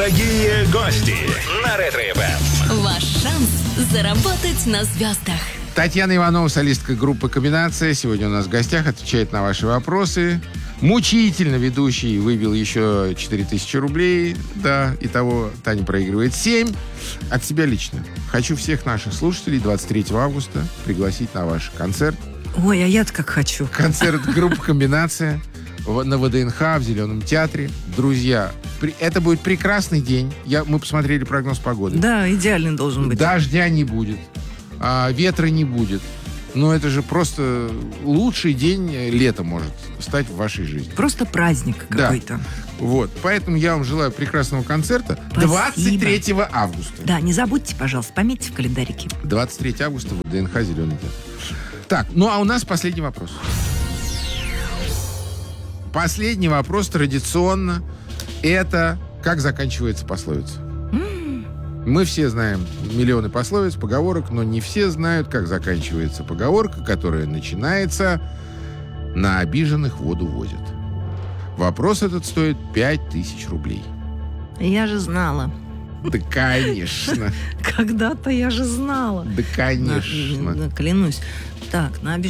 Дорогие гости на Ретро-ФМ. Ваш шанс заработать на звездах. Татьяна Иванова, солистка группы «Комбинация», сегодня у нас в гостях, отвечает на ваши вопросы. Мучительно ведущий выбил еще 4000 рублей. Да, итого Таня проигрывает 7. От себя лично хочу всех наших слушателей 23 августа пригласить на ваш концерт. Ой, а я-то как хочу. Концерт группы «Комбинация» на ВДНХ в Зеленом театре. Друзья, это будет прекрасный день. Мы посмотрели прогноз погоды. Да, идеальный должен быть. Дождя не будет, ветра не будет. Но это же просто лучший день лета может стать в вашей жизни. Просто праздник какой-то. Да. Вот. Поэтому я вам желаю прекрасного концерта. Спасибо. 23 августа. Да, не забудьте, пожалуйста, пометьте в календарике. 23 августа в ДНХ «Зеленый театр». Так, ну а у нас последний вопрос. Последний вопрос традиционно. Это как заканчивается пословица. Мы все знаем миллионы пословиц, поговорок, но не все знают, как заканчивается поговорка, которая начинается «на обиженных воду возят». Вопрос этот стоит 5000 рублей. Я же знала. Да, конечно. Когда-то я же знала. Да, конечно. Клянусь. Так, на